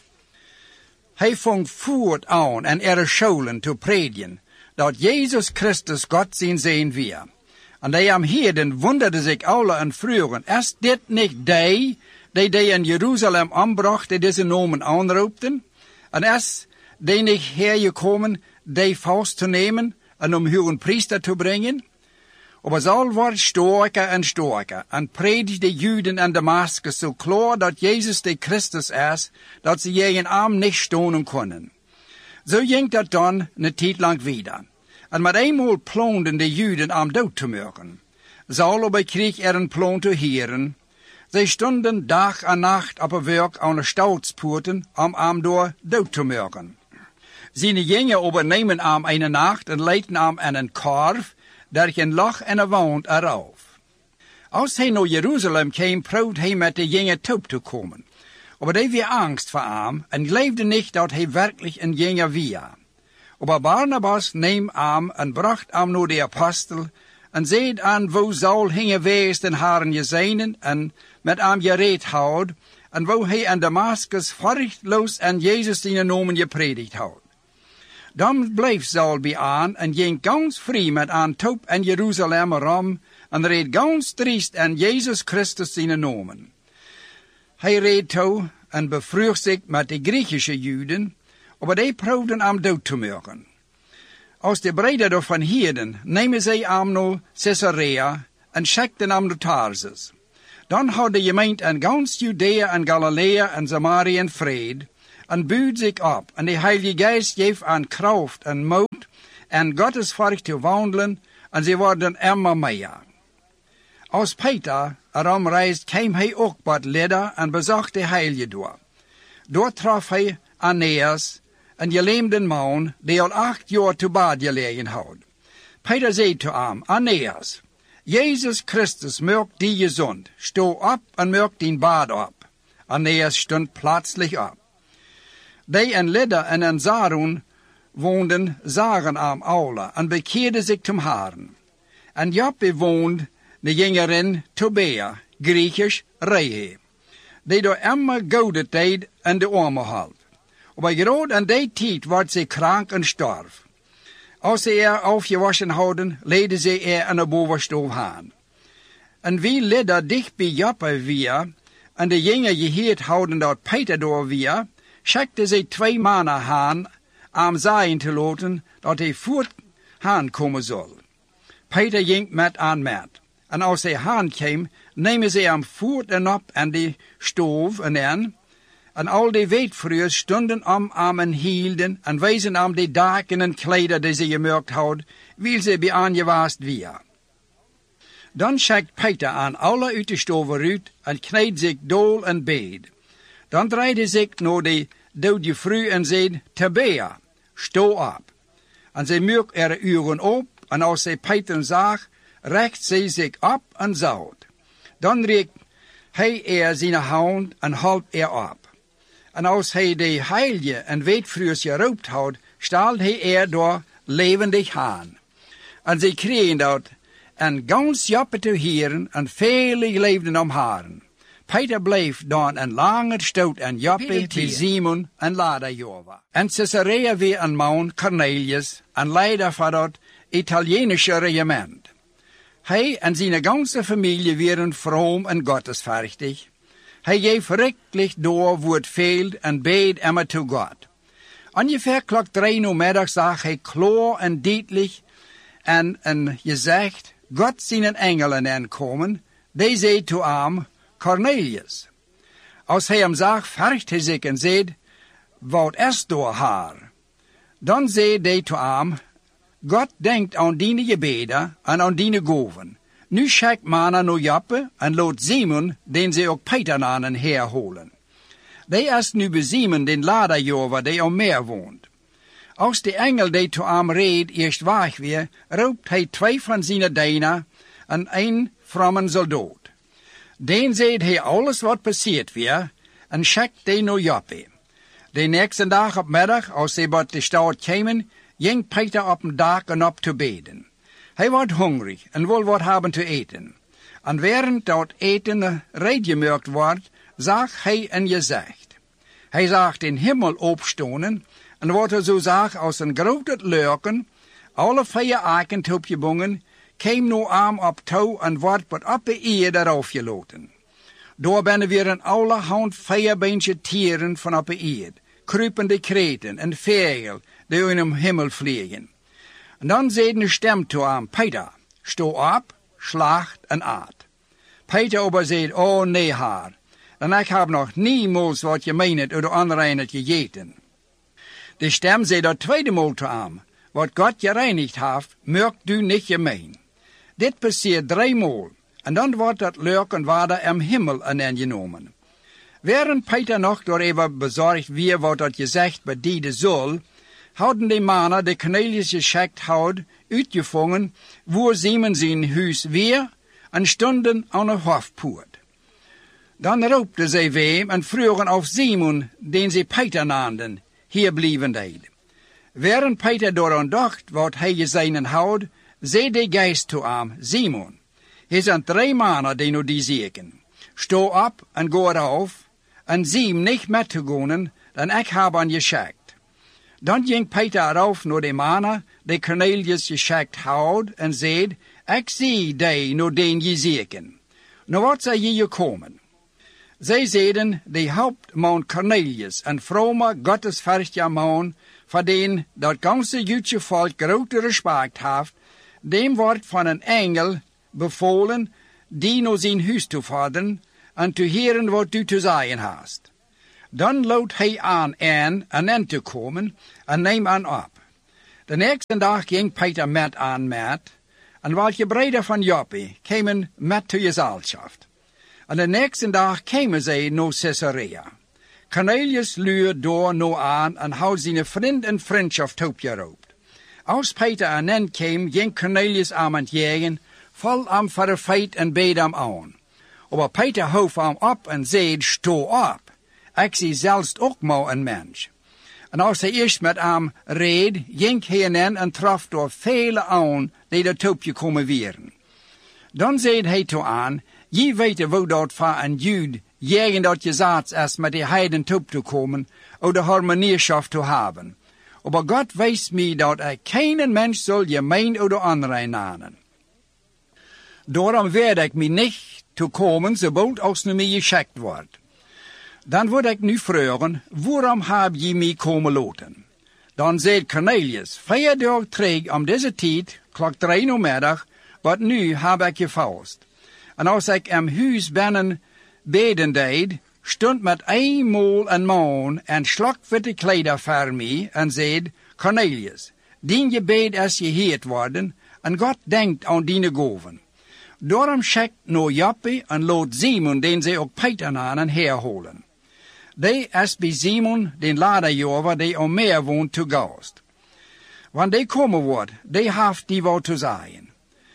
Hij vong voort aan en scholen te predigen, dat Jezus Christus God zijn weer. En die hem hielden wonderden zich alle en vroegen, is dit niet die in Jeruzalem aanbracht, die deze nomen aanroepten? En is die niet hergekomen, die vast te nemen en om hoge priester te brengen? Maar Saul wordt sterker en predigt de Juden in Damascus zo klaar dat Jezus de Christus is, dat ze tegen hem niet stonen konden. Zo ging dat dan een tijd lang wieder. En met eenmaal ploonden de Juden hem dood te maken. Saul kreeg een plan te heren. Zij stonden dag en nacht op een werk aan de stoutspoorten om hem door dood te maken. Zijn jongen overnemen hem een nacht en leiden hem in een korf, daar geen loch en een wand eraf. Als hij naar Jeruzalem kwam, probeerde hij met de jonge taub te komen. Maar die weer angst voor hem en geloofde niet dat hij werkelijk een jongen was. Maar Barnabas nam hem en bracht hem naar de apostel en zei aan wo Saul hing geweest en haren gezien en met hem gereed had en wo hij in Damascus vruchtloos en Jezus zijn nomen gepredikt had. Dan bleef Saul bij aan en ging ganz vrij met aan taub in Jeruzalem rom en reed ganz triest en Jezus Christus zijn nomen. Hij reed toe en bevroeg zich met de Griechische Juden, maar die probeerden hem dood te maken. Als de breder daarvan hielden, nemen zij hem naar Caesarea en schikten hem naar Tarsus. Dan had de gemeente en gans Judea en Galilea en Samaria en vrede, en buurt zich op, en de Heilige Geest geeft aan kracht en moed, en Gottes volk te wandelen, en ze worden immer meer. Als Peter erom reist, kwam hij ook bij het Lydda en bezocht de Heilige door. Dort trof hij Aeneas, een gelähmte man, die al 8 jaar te bad gelegen had. Peter zei te hem, Aeneas, Jezus Christus maakt die gezond. Sto op en maak din bad op. Aeneas stond plötzlich op. Die in Lydda en in Saron woonden, zagen hem alle en bekeerden zich zum Herrn. En Joppe woonde de jongerin Tobia, Griechisch Rehe, die door immer goede tijd in de armen had. Maar gerade in die tijd werd ze krank en starf. Als ze aufgewaschen hadden, leidden ze in de bovenstoof aan. En wie Lydda dicht bij Joppe weer, en de jongen gehoord hadden dat Peter door weer, schickte ze 2 mannen aan, om zeggen te laten dat hij voort komen zal. Peter ging met aan met. En als hij aankwam, nemen ze hem voort en op en de stoof en al die weetvrouwen stonden om hem en hielden en wezen hem de daken en kleider die ze gemaakt hadden, wil ze bij aangewaasd weer. Dan schikt Peter aan alle uit de stoof uit en kneedt zich dool en beed. Dan draaide zich naar de dode vrouw en zei, Tabea, sto op. En zij maakt haar ogen op, en als zij Peter zag, recht zij zich op en zout. Dan reikt hij zijn hand en helpt op. En als hij de heilige en weetvrouws geroopt had, stelde hij door levendig aan. En zij kregen dat en gans Joppe te heren en vele leefden om haren. Peter bleef dan een lange stoot en Joppe bij Simon en later Jova. En Caesarea weer een man, Cornelius, en leider van dat Italienische regiment. Hij en zijn ganze familie waren vroom en gottesvruchtig. Hij geeft rechtlich door wo het veelt en beed immer to God. Ongeveer klok 3 uur middag zag hij klaar en duidelijk en gezegd, God zijn engelen aankomen, die zei to hem, Cornelius. Als hij hem zag, vergt hij zich en zei, wat is door haar? Dan zei hij to hem, God denkt aan die gebeden en aan die goven. Nu schikt mannen naar Joppe en laat Simon, den ze ook Peter namen, herholen. Die is nu bij Simon, den laderjover, die al meer woont. Als de engel die to hem reed eerst weg weer, roept hij 2 van zijn dienaren en 1 frommen soldaat. Den zei hij alles wat passeert weer en schikt die naar Joppe. De nächste dag op middag, als ze bij de stad kwamen, ging Peter op een dak en op te beden. Hij werd hungrig en wil wat hebben te eten. En während dat eten reedgemaakt wordt, zag hij een gezicht. Hij zag den hemel opstonen en wat er zo zag als een grote leuken, alle 4 aken opgebogen, kwam nu arm op touw en wordt wat op de eerde eraf gelaten. Door binnen weer allerhand 4-beentje tieren van op de eerde, kruipende kreten en vogel die in de hemel vliegen. En dan zei een stem toe hem, Peter, sto op, slacht en aat. Peter aber zei, oh nee haar, en ik heb nog niemals wat je meent uit de onreinheid gegeten. De stem zei dat tweede maal toe hem, wat God gereinigd heeft, merkt u niet gemeen. Dit passeert 3 maal, en dan wordt dat leuken water im hemel aangenomen. Während Peter nog door even bezorgd weer wat dat gezegd bedienen zal, hadden de mannen de Cornelius geschikt had uitgevangen, wo Simon zijn huis weer, en stonden aan de hofpoort. Dan roepten zij hem en vroegen of Simon, den ze Peter naamden, hier blijven deed. Während Peter daaraan dacht wat hij gezien had, zei de geest toe hem, Simon, er zijn 3 mannen die nu die zieken. Sto op en ga eraf, en zie hem niet met te gaan, dan ik heb aan je geschikt. Dan ging Peter eraf naar de mannen die Cornelius geschikt had en zei, ik zie die nu den je zieken. Nu wat zijn je gekomen? Zij zeiden, de hoofdman Cornelius, een vrome, gottesvruchtige man, voor den dat ganze Joodse volk grote respect heeft, dem wordt van een engel bevolen, die naar zijn huis te vorderen en te heren wat du te zeggen hast. Dan loopt hij aan en te komen en neem aan op. De nächste dag ging Peter met aan met, en welke breder van Joppe kwamen met de gezelschap. En de nächste dag kwamen zij naar Caesarea. Cornelius luurde door nou aan en had zijn vriend en vriendschap opgeroopt. Als Peter aan kwam, ging Cornelius aan het jagen, vol am voor de feit en beed hem aan. Maar Peter hoofd hem op en zei, sto op. Ik zie zelfs ook maar een mens. En als hij eerst met hem reed, ging hij en trof door vele aan die dat opgekomen waren. Dan zei hij toe aan, je weet hoe dat van een Jood jagen dat je zaad is met de heiden op te komen, of de harmonieschap te hebben. Maar God wijst mij dat geen mens zal je mijn of de andere namen. Daarom werd ik mij niet te komen, sobald als nu mij geschickt wordt. Dan word ik nu vragen, waarom heb je mij komen laten? Dan zei Cornelius, 4 dagen terug om deze tijd, klok 3 middag, wat nu heb ik gevast. En als ik in huis binnen beden deed, stond met eenmaal een man en slok witte kleider voor mij en zei, Cornelius, dien gebed is geheerd worden en God denkt aan die goven. Daarom schikt naar Joppe en laat Simon, den zij ook Peter aan, herholen. Die is bij Simon, den laderjover, die om meer woont, te gast. Wanneer die komen wordt, die heeft die wat te zeggen.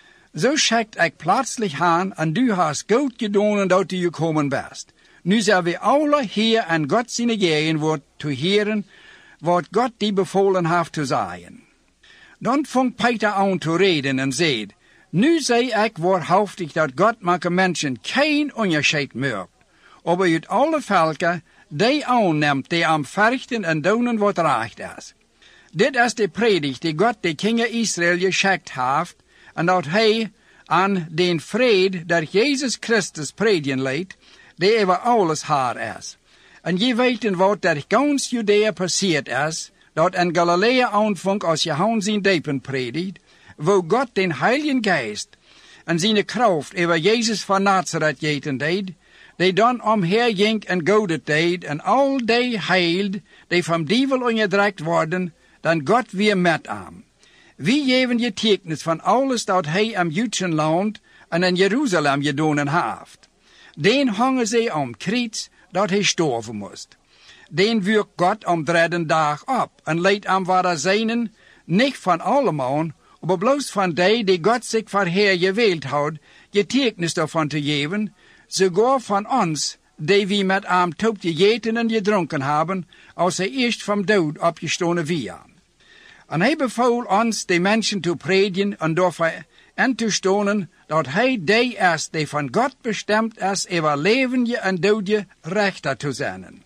Zo schikt ik plötzlich aan en du hast goed gedaan dat du gekomen bent. Nu zijn we alle hier en God zijn gegen wordt te heren, wat God die bevolen heeft te zeggen. Dan vond Peter aan te reden en zei, nu zei ik waarhaftig dat God maken mensen geen onderscheid maakt, maar uit alle volken die aanneemt die am verrichten en doen wat recht is. Dit is de predigt die God de kingen Israël geschikt heeft, en dat hij aan den vrede dat Jezus Christus predigen leidt, die over alles haar is. En je weet wat dat gans Judea passiert is, dat in Galilea aanvang als Johannes zijn diepen predigt, wo God den Heiligen Geest en zijn kracht over Jezus van Nazareth jeten deed, die dan omher ging en godet deed, en al die heild, die van dievel onderdrukt worden, dan God weer met hem. Wie geven je tekens van alles dat hij in Joodse land en in Jeruzalem gedaan heeft. Den hangen ze om kriets dat hij sterven moest. Den wuurt God om 3 dag op en leidt hem waar zijnen, niet van allemaal, maar bloos van die God zich voor Heer gewild houdt, je tekens daarvan te geven, sogar van ons, die we met hem top gegeten en gedronken hebben, als hij eerst van dood opgestoken was. En hij beval ons de mensen te predigen en daarvoor en te stonen dat hij die is die van God bestemd is over levende en dode rechter te zijn.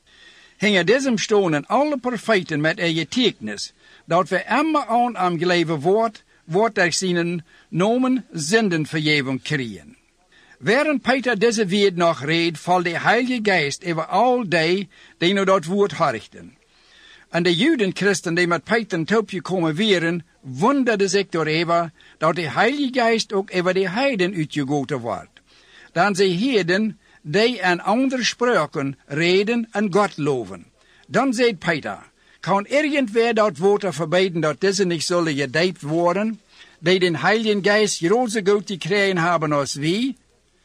Hingen diesem stonen alle profeten met je tekens, dat we immer aan hem geleven wordt er zijn nomen zindenvergeving krijgen. Während Peter deze woord nog reed, valt de Heilige Geest over al die naar dat woord horichten. En de Judenchristen die met Peter topgekomen waren, wonderden zich daarover dat de Heilige Geest ook over de heiden uitgegoten wordt. Dan ze heden die en andere spraken reden en God loven. Dan zei Peter, kan irgendwer dat woord verbeden dat deze niet zullen gedijpt worden, die den Heiligen Geest grote goed gekregen hebben als wie?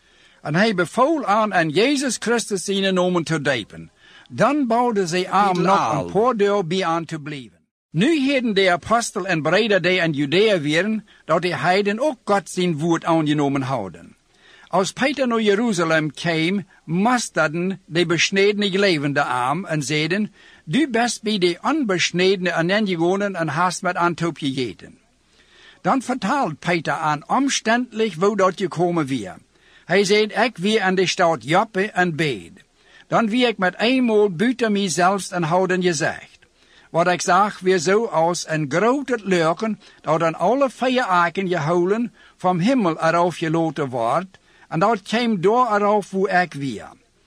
En hij beval aan Jezus Christus zijn nomen te dijpen. Dan bouwden zij aan nog een paar deur bij aan te blijven. Nu hadden de apostel en breder die in Judea waren, dat de heiden ook God zijn woord aangenomen houden. Als Peter naar Jeruzalem kwam, musterden de besnedene gelevende aan en zeiden, du bent bij de onbesnedene aangegaan en hast met Antop gegeten. Dan vertaalt Peter aan omständlich wo dat gekomen weer. Hij zei, ik weer aan de stad Joppe en bed. Dan wie ik met eenmaal buiten mijzelf en houden gezegd. Wat ik zag weer zo als een grote leuken, dat aan alle 4 aken gehouden, vom himmel eraf gelaten wordt, en dat kwam door eraf wo ik weer.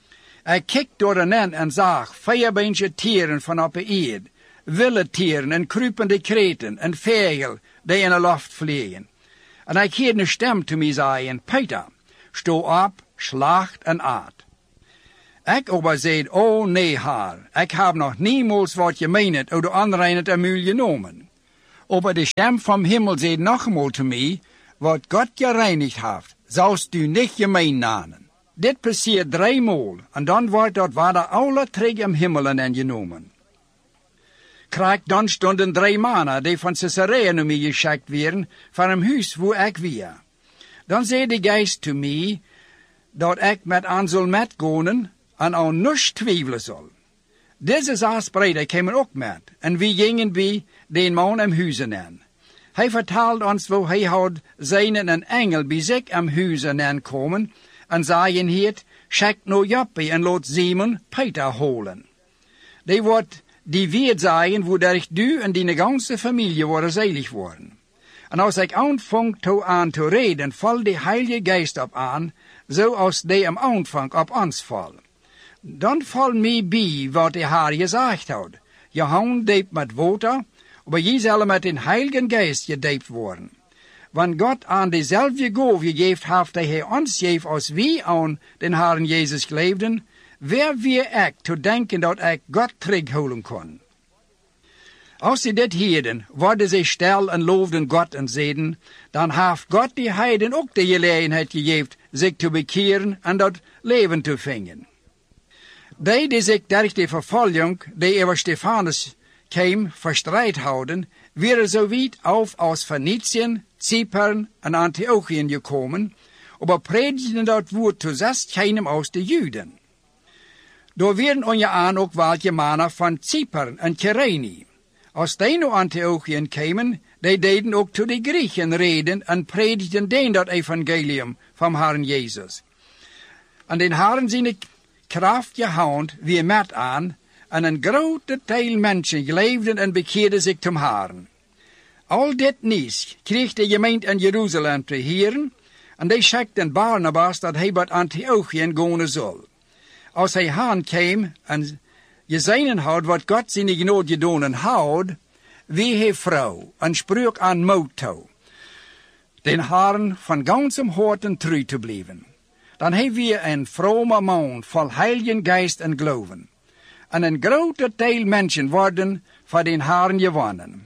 Ik keek door en zag 4 beentje tieren van op de eerd, wilde tieren en krupende kreten en vegel die in de lucht vliegen. En ik hoorde een stem te mij zeggen, Peter, sto op, slacht en aat. Ik aber zeid, o nee, Herr, ik heb nog niemals wat je meenet uit de onreinheid en muil genomen. Aber de Stem vom Himmel zeid nog eenmaal te mij, wat God gereinigd heeft, zoust u niet gemeen namen. Dit passiert 3 maal, en dan wordt dat water alle terug im Himmelen en genomen. Krijg dan stonden 3 mannen, die van Caesarea naar mij geschikt werden, van een huis waar ik weer. Dan zei de geest te mij, dat ik met aan zal metgonen, en aan niets twijfelen zal. Deze 6 breden kwamen ook met, en we gingen bij den man im huizen aan. Hij vertelde ons hoe hij had zijn een engel bij zich im huizen aankomen, en zeien het, schik nou Joppe en laat Simon Peter holen. Die wordt die weer zijn, woordelijk du en die ganze familie worden zeilig worden. En als ik aanvang aan te reden, val de Heilige Geest op aan, zoals die am aanvang op ons val. Dan val mij bij wat de Heer gezegd had. Je hand diept met water, maar je zal met den Heiligen Geest gediept worden. Want God aan dezelfde goof gegeven heeft die hij ons geeft als wij aan den Heer Jezus geleefden, wer weer ik te denken dat ik God terugholen kon. Als ze dit hielden, worden ze stil en loofden God en zeiden, dan heeft God die heiden ook de gelegenheid gegeven zich te bekeren en dat leven te vingen. Die zich durch de vervolging die over Stefanus kwam verstrijd houden, waren zo weit auf aus Phoeniciën, Zypern en Antiochien gekomen, aber predigten dat woord zuerst keinem aus de Juden. Door werden onje aan ook welke mannen van Zypern en Kyrene. Als die naar Antiochien kwamen, die deden ook tot de Griechen reden en predigten den dat evangelium van Herrn Jezus. En den Herrn zijn krachtige hand weer met aan, en een grote deel mensen geleefden en bekeerden zich tot Herrn. Al dit nieuws kreeg de gemeente in Jeruzalem te horen, en die schikten Barnabas dat hij bij Antiochien gaan zal. Als hij aankwam en gezien had wat God zijn genade gedaan had, wie hij vrouw en sprak aan moed toe, den Herrn van ganzem harten trouw te blijven. Dan hebben we een vrome man vol Heiligen Geest en geloven. En een grote deel mensen worden voor den Herrn gewonnen.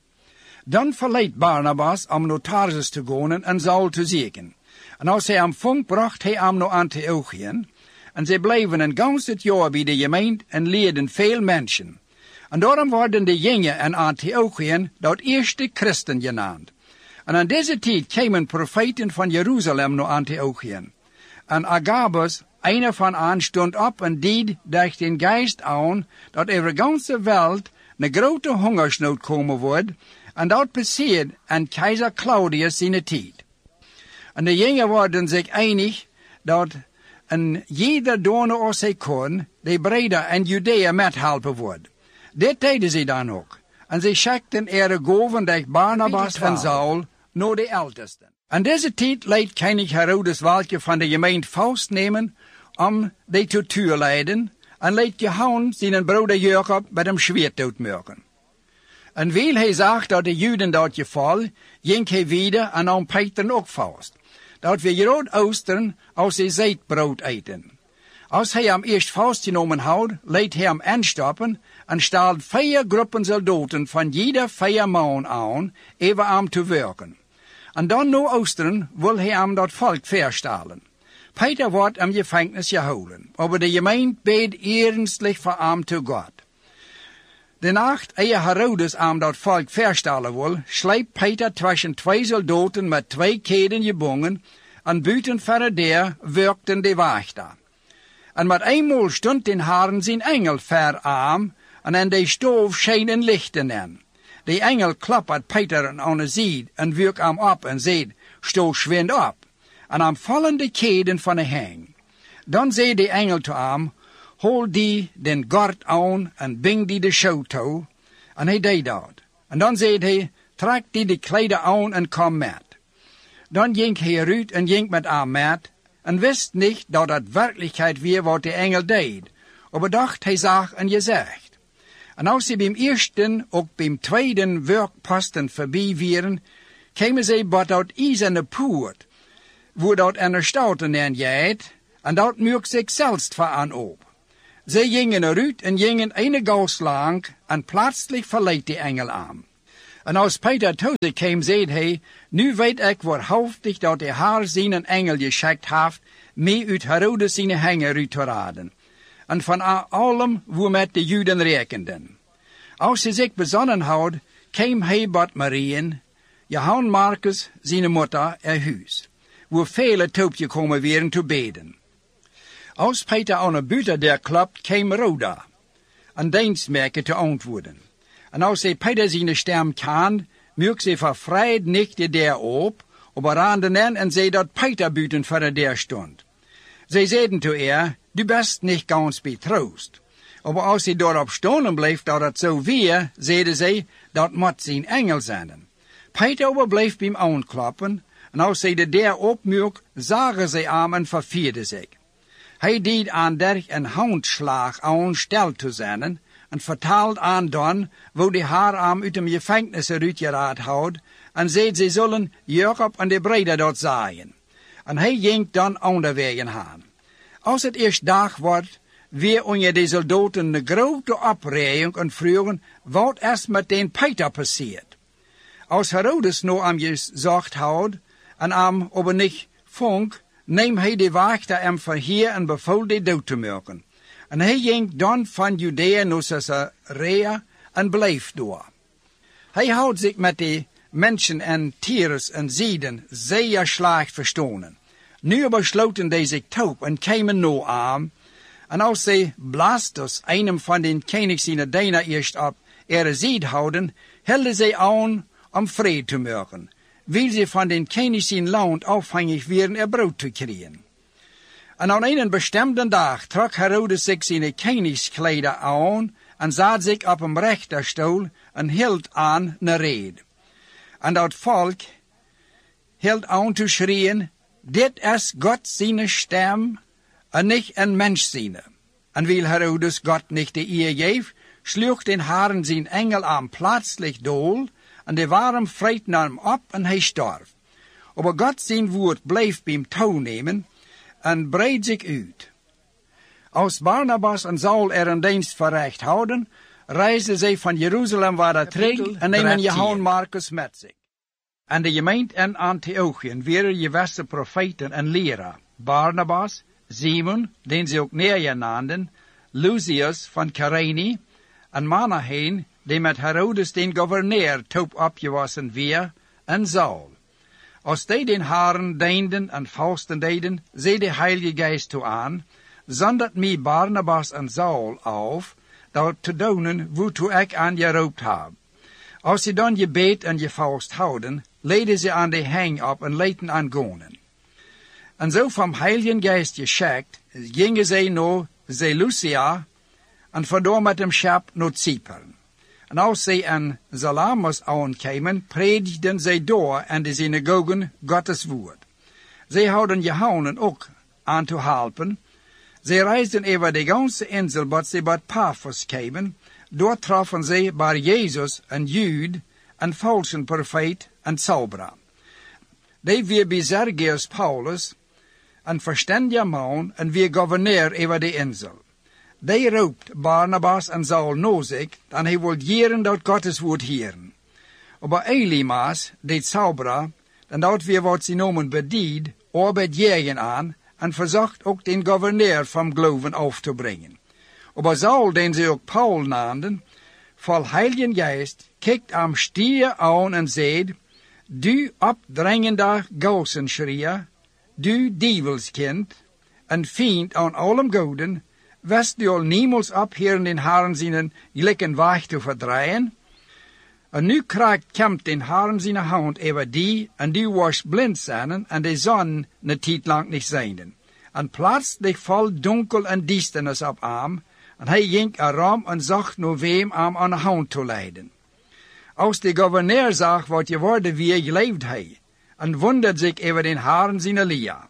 Dan verliet Barnabas om naar Tarsus te gaan en Saul te zoeken. En als hij hem vond, bracht hij hem naar Antiochien. En zij bleven een gans het jaar bij de gemeente en leerden veel mensen. En daarom worden de jongen in Antiochien dat eerste christen genaamd. En aan deze tijd kwamen profeten van Jeruzalem naar Antiochien. En Agabus, einer van hen, stond op en deed durch den Geist aan dat over de ganze wereld een grote hongersnood komen wordt. En dat passiert aan keizer Claudius zijn tijd. En de jongen worden zich einig dat en jeder doorne als hij kon, de breder en Judea methelpen wordt. Dit deden ze dan ook. En ze schikten goven durch Barnabas en Saul naar de ältesten. En deze tijd leidt koning Herodes welke van de gemeente vastnemen om die tot tuur leiden en leidt Johannes zijn broeder Jacob met hem zwaard doodmaken. En wil hij zag dat de Juden dat geval, ging hij weer en nam Peter ook vast. Dat we groot oosteren als hij zeetbrood eten. Als hij hem eerst vastgenomen had, liet hij hem aanstappen en stelde 4 groepen soldaten van jeder 4 man aan, even hem te werken. En dan na oosteren wil hij hem dat volk verstellen. Peter wordt in gevangenis gehouden, maar de gemeente beed ernstig voor hem te God. De nacht, eer Herodes hem dat volk verstellen wil, sleept Peter tussen 2 soldaten met 2 keden gebonden, en buiten verder der werkten de wachter. En met eenmaal stond den Herrn zijn engel ver aan, en in de stoof schenen lichten in. De engel klappert Peter aan de zijde en werkt hem op en zegt, sto schwind op. En hem vallen de keden van de heng. Dan zei de engel te hem, hol die den gord aan en bing die de show toe. En hij deed dat. En dan zei hij, trek die de kleider aan en kom met. Dan ging hij eruit en ging met hem met, en wist niet dat het werkelijkheid weer wat de engel deed. Maar dacht hij zag en gezegd. En als ze beim eersten, ook beim tweeden werkposten voorbij waren, kwamen ze bij dat ijzerne poort, waar dat een stouten in jaait, en dat muuk zich zelfs voor aan op. Zij gingen eruit en gingen een gaus lang, en plötzlich verleed die engel aan. En als Peter thuis kwam, zei hij, nu weet ik waarhaftig dat de Heer zijn engel geschikt heeft, mij uit Herodes zijn hanger uit te raden, en van allem wo met de Juden rekenden. Als hij zich bezonnen had, kwam hij bij Marien, Johannes Marcus, zijn moeder, huis, wo vele toopgekomen waren te beden. Als Peter aan de buiten der klopt, kwam Roda, een dienstmaker te antwoorden. En als hij Peter zijn stem kan, mocht ze vervrijd nicht der op, randen en zei dat Peter buiten voor de deur stond. Zij zeiden toe du bist niet ganz betroost. Maar als hij daarop stonden bleef dat het zo weer, zeiden zij, dat moet zijn engel zijn. Peter bleef bij hem aankloppen, en als hij de deur opmocht, zagen zij aan en vervierden zich. Hij deed aan derg een handslag aan stel te zijn, en vertaald aan dan, wo de haar aan uit de gevangenis uitgeraad had, en zei ze zullen Jacob en de breder dat zaaien. En hij ging dan onderwegen gaan. Als het eerst dag wordt, weer onder de soldaten een grote opreiding en vroegen, wat is met den Peter passiert. Als Herodes nu am gezocht had, en am aber niet vond, neem hij de wachter hem verheer en beval de dood te maken. En hij ging dan van Judea naar Caesarea en bleef door. Hij houdt zich met de mensen en tieren en zieden zeer slecht verstonen. Nu besloten deze zich taub en kwamen nu aan. En als zij Blastus, einem van den Königszijnen Dena eerst op zied houden, hielden zij aan om vrede te maken, wil ze van den Königszijn land afhankelijk werden brood te krijgen. En aan een bestemde dag trok Herodes zich zijn koningskleider aan en zat zich op een rechterstoel en hield aan een rede. En dat volk hield aan te schreeuwen, dit is God zijn stem en niet een mens zijn. En wil Herodes God niet de eer geef, sloeg den Herren zijn engel aan plötzlich dool, en de warm vreet nam hem op en hij stierf. Maar God zijn woord bleef bij hem toenemen en breid zich uit. Als Barnabas en Saul een dienst verricht houden, reisden zij van Jeruzalem waar terug en nemen Johannes Marcus met zich. En de gemeente in Antiochië waren gewassen profeten en leraar, Barnabas, Simon, den ze ook Neer naamden, Lucius van Cyrene, en Manahen, die met Herodes den gouverneur top opgewassen weer, en Saul. Als die den Herren dienden en vasten deden, zei de Heilige Geest toe aan, zondert mij Barnabas en Saul auf, dat te doen, waartoe ik aan geroopt heb. Als ze dan je beet en je vast houden, leiden ze aan de hang op en leiden aan gonen. En zo vom Heiligen Geist geschickt, gingen zij naar Seleucia en vandoor met hem schap naar Cypern. En als zij aan Salamis aankwamen, predigden zij door in de synagogen Gottes woord. Zij houden Johannes ook aan te helpen. Zij reisden over de ganse insel, wat zij bij Paphos kwamen. Door troffen zij bij Jezus een Jude, een valse profeet en zauberer. Die weer bij Sergius Paulus, een verstandiger man, en weer gouverneur over de insel. Die roept Barnabas en Saul naar zich, en hij wil jaren dat Gottes woord hieren. Maar Elimas, de zauberer, dan dat weer wat ze noemen bediend, arbeid jaren aan, en verzocht ook den gouverneur van geloven af te brengen. Maar Saul, den ze ook Paul naamden, vol Heiligen Geest, kijkt am stier aan en zei, du opdringender gausenschreier, du dievelskind, en vriend aan allem goden, wist du al niemals opheren den Herren zijn gelijken weg te verdrijven? En nu komt den Herren zijn hand over die, en die was blind zijn, en de zon een tijd lang niet zijn. En plötzlich vol donker en duisternis op hem, en hij ging erom en zocht naar wem hem aan de hand te leiden. Als de gouverneur zag wat geworden wie, leefde hij, en wonderde zich over den Herren zijn leer.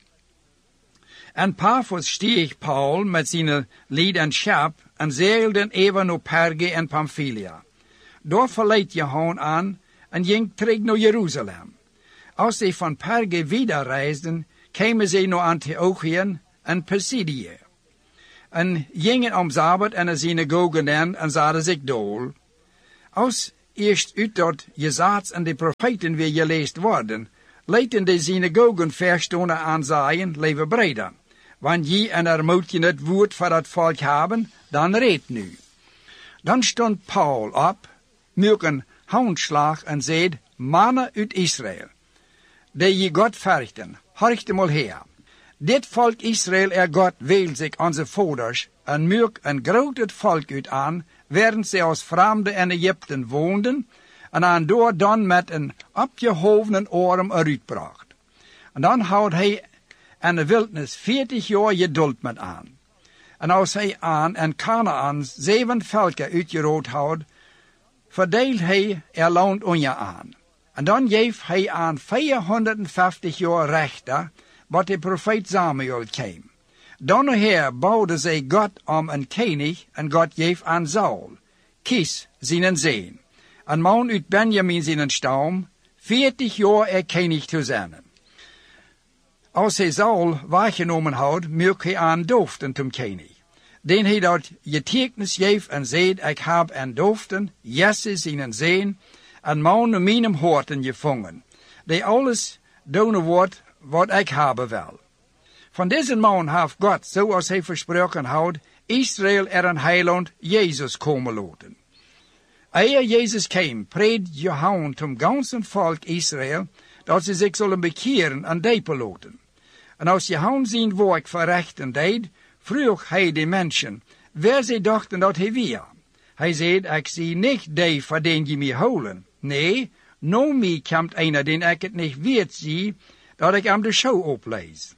En Paphos steeg Paul met zijn lied en schap en zeilden even naar Perge en Pamphylia. Daar verliet Johannes aan en ging terug naar Jeruzalem. Als ze van Perge wieder reisden, kwamen ze naar Antiochië en Pisidie. En gingen om Sabbat en de synagogen en zaten zich dool. Als eerst uit dat Jesaats en de profeten weer geleest worden, leiden de synagogen verstonden aan zeien, leven breder. Want je en er moet je het woord voor het volk hebben, dan reed nu. Dan stond Paul op, met een houndslag en zei, mannen uit Israël, die je God verchten, horcht mal her. Dit volk Israël God wil zich onze vaders en murk een groot het volk uit aan, während ze als vreemden in Egypten woonden, en aan door dan met een opgehovenen arm eruit bracht. En dan houdt hij in de wildnis 40 jaar geduld met aan. En als hij aan en Kanaan 7 volken uitgerood houdt, verdeelt hij land onder aan. En dan geeft hij aan 450 jaar rechter, wat de profeet Samuel kwam. Dan bouwde zij God om een koning, en God geeft aan Saul, Kis zijn zeen. Een man uit Benjamin zijn stam, 40 jaar koning te zijn. Als hij Saul waargenomen houdt, moet hij aan dooften tom koning. Den hij dat getekens geeft en zegt, ik heb aan dooften, Jesse zijn zeen, en man in mijn horten gevangen, die alles doen wordt wat ik hebben wil. Van deze man heeft God, zoals hij versproken houdt, Israël een heiland, Jezus komen laten. Eer Jezus kwam, preed Johannes tom ganzen volk Israël, dat ze zich zullen bekeren en diepen laten. En als Johannes zijn werk verrichten deed, vroeg hij de mensen, waar zij dachten dat hij weer. Hij zei, ik zie niet die voor den je mij holen. Nee, nou mij komt einer, den ik het niet weet zie, dat ik hem de show oplees.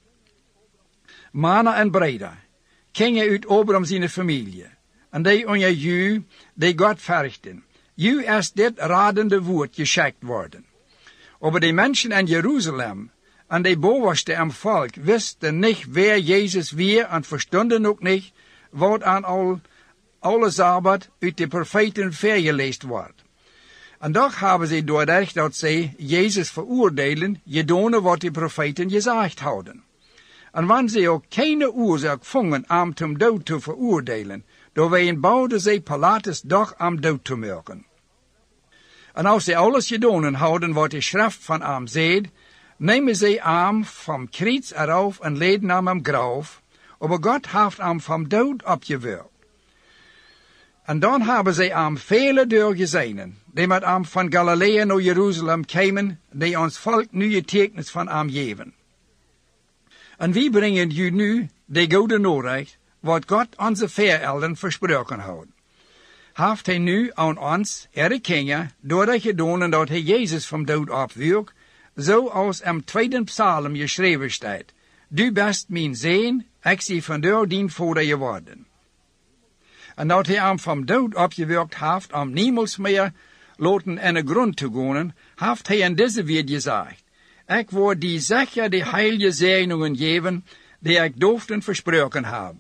Mannen en breder, kingen uit Abraham zijn familie, en die onder jou, die God verrichten. Jou is dit radende woord geschikt worden. Aber de mensen in Jeruzalem, en de bovenste am volk, wisten niet waar Jezus weer, en verstonden ook niet, wat aan alle Sabbat uit de profeten vergeleest wordt. En toch hebben ze doordat dat zij Jezus veroordelen, gedaan wat de profeten gezegd houden. En wanneer ze ook geen oorzaak vonden om ten dood te veroordelen, door wij bouwden zij Pilatus doch om dood te maken. En als ze alles gedaan houden wat de schrift van hem zegt, nemen zij hem van kruis eraf en leiden hem am graf, aber God heeft hem van dood opgewekt. En dan hebben zij hem vele doorgezien, die met hem van Galilea naar Jeruzalem kwamen, die ons volk nu getekens van hem geven. En wie brengen u nu de goede Nachricht, wat God onze voorouders versproken had. Heeft hij nu aan ons erkennen, doordat gedaan dat hij Jezus van dood opwekt, zoals in 2e Psalm geschreven staat, du bent mijn zoon, ik zie vandaag dien vader geworden. En dat hij hem van dood opgewekt heeft, om niemals meer laten in de grond te gaan, heeft hij in deze weer gezegd, ik word die zeker de heilige zegeningen geven, die ik doofden versproken heb.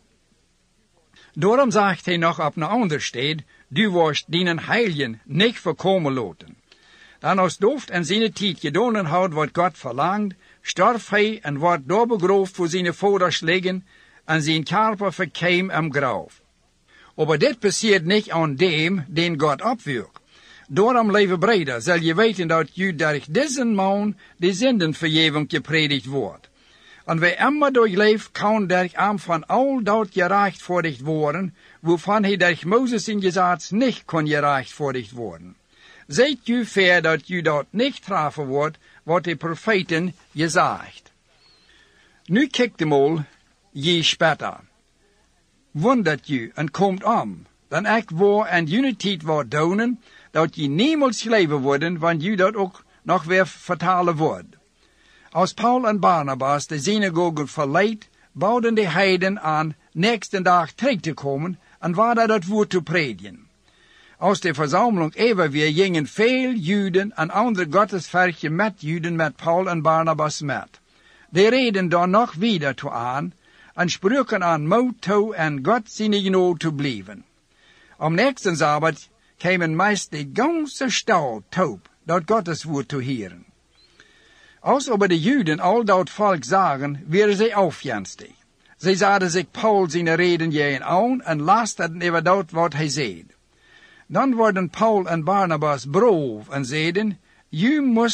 Daarom zegt hij nog op een ander sted, du wordt dienen heiligen niet voorkomen laten. Dan als dooft en zijn tijd gedaan houdt wat God verlangt, stierf hij en wordt door begroofd voor zijn vaders liggen, en zijn körper verkwam im graf. Aber dit passiert niet aan dem, den God opwekt. Daarom, lieve breder, zal je weten dat je door deze man de zendenvergeving gepredikt wordt. En wie immer durchleeft, kan durch hem van al dat gerechtvaardigd worden, waarvan hij durch Moses in Gesetz niet kon gerechtvaardigd worden. Zijt u ver dat u dat niet treffen wordt, wat de profeten gezegd. Nu kijkt mal, je spetter. Wundert u en komt om, dan ik waar in uniteit wordt doen, dat je niemals leven worden, want je dat ook nog weer vertalen wordt. Als Paul en Barnabas de synagogen verleid, bouwden de heiden aan nächsten dag terug te komen en waren dat woord te predigen. Als de verzameling even weer gingen veel Juden en andere gottesverken met Juden met Paul en Barnabas met. Die reden dan nog wieder toe aan en spraken aan moed toe en God zijn genade te blijven. Am nächsten Sabbat kwamen meist de ganze stad taub, dat Gottes woord te horen. Als aber de Juden al dat volk zagen, werden zij aufjenstig. Zij zouden zich Paul zijn reden geven aan en lasterden over dat wat hij zei. Dan worden Paul en Barnabas boos en zeiden, "You must